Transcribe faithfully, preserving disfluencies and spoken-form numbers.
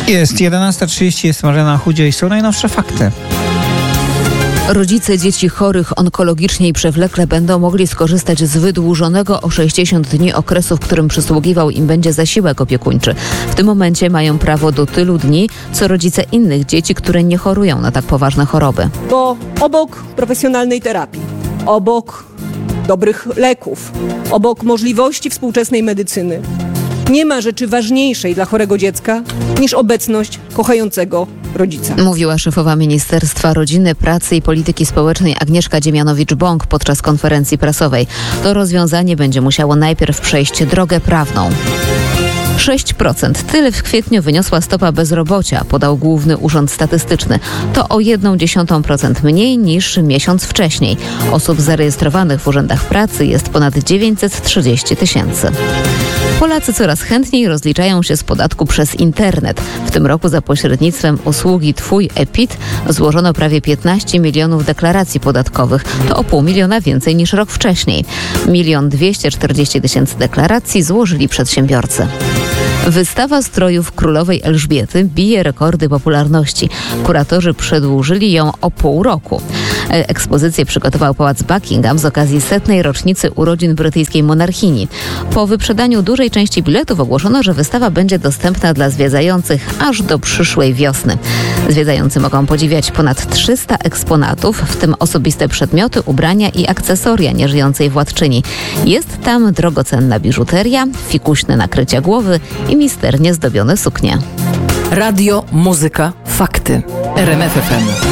Jest jedenasta trzydzieści, jest Marzena Chudzio i są najnowsze fakty. Rodzice dzieci chorych onkologicznie i przewlekle będą mogli skorzystać z wydłużonego o sześćdziesiąt dni okresu, w którym przysługiwał im będzie zasiłek opiekuńczy. W tym momencie mają prawo do tylu dni, co rodzice innych dzieci, które nie chorują na tak poważne choroby. Bo obok profesjonalnej terapii, obok dobrych leków, obok możliwości współczesnej medycyny, nie ma rzeczy ważniejszej dla chorego dziecka niż obecność kochającego rodzica. Mówiła szefowa Ministerstwa Rodziny, Pracy i Polityki Społecznej Agnieszka Dziemianowicz-Bąk podczas konferencji prasowej. To rozwiązanie będzie musiało najpierw przejść drogę prawną. sześć procent. Tyle w kwietniu wyniosła stopa bezrobocia, podał Główny Urząd Statystyczny. To o jeden przecinek dziesięć procent mniej niż miesiąc wcześniej. Osób zarejestrowanych w urzędach pracy jest ponad dziewięćset trzydzieści tysięcy. Polacy coraz chętniej rozliczają się z podatku przez internet. W tym roku za pośrednictwem usługi Twój e-PIT złożono prawie piętnaście milionów deklaracji podatkowych. To o pół miliona więcej niż rok wcześniej. Milion dwieście czterdzieści tysięcy deklaracji złożyli przedsiębiorcy. Wystawa strojów królowej Elżbiety bije rekordy popularności. Kuratorzy przedłużyli ją o pół roku. Ekspozycję przygotował Pałac Buckingham z okazji setnej rocznicy urodzin brytyjskiej monarchini. Po wyprzedaniu dużej części biletów ogłoszono, że wystawa będzie dostępna dla zwiedzających aż do przyszłej wiosny. Zwiedzający mogą podziwiać ponad trzysta eksponatów, w tym osobiste przedmioty, ubrania i akcesoria nieżyjącej władczyni. Jest tam drogocenna biżuteria, fikuśne nakrycia głowy i misternie zdobione suknie. Radio, muzyka, fakty. R M F F M.